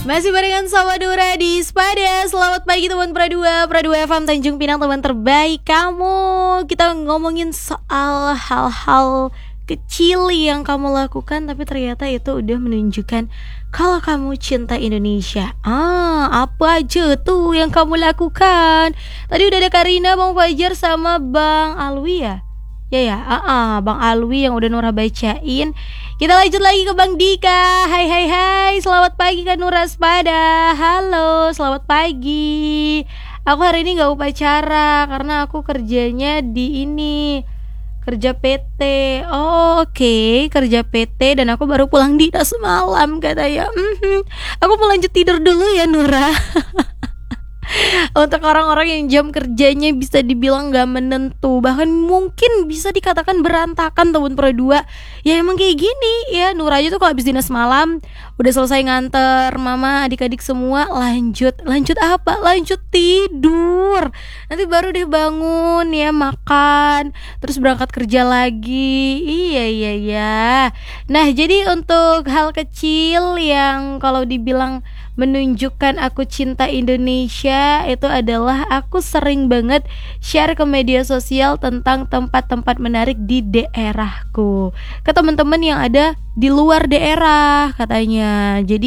Masih barengan sama Dora di Spada. Selamat pagi teman Pradua FM Tanjung Pinang, teman terbaik kamu. Kita ngomongin soal hal-hal kecil yang kamu lakukan tapi ternyata itu udah menunjukkan kalau kamu cinta Indonesia. Apa aja tuh yang kamu lakukan? Tadi udah ada Karina, Bang Fajar sama Bang Alwi ya? Bang Alwi yang udah Nora bacain. Kita lanjut lagi ke Bang Dika. Hai, selamat pagi Kak Nura Spada. Halo, selamat pagi. Aku hari ini gak upacara karena aku kerjanya di ini, kerja PT. Oke, kerja PT dan aku baru pulang dinas semalam katanya. Aku mau lanjut tidur dulu ya Nura. Untuk orang-orang yang jam kerjanya bisa dibilang gak menentu, bahkan mungkin bisa dikatakan berantakan tahun Pro 2. Ya emang kayak gini ya. Nur aja tuh kalau habis dinas malam udah selesai nganter mama, adik-adik semua, lanjut apa? Lanjut tidur. Nanti baru deh bangun ya, makan, terus berangkat kerja lagi. Iya. Nah, jadi untuk hal kecil yang kalau dibilang menunjukkan aku cinta Indonesia itu adalah aku sering banget share ke media sosial tentang tempat-tempat menarik di daerahku ke teman-teman yang ada di luar daerah katanya. Jadi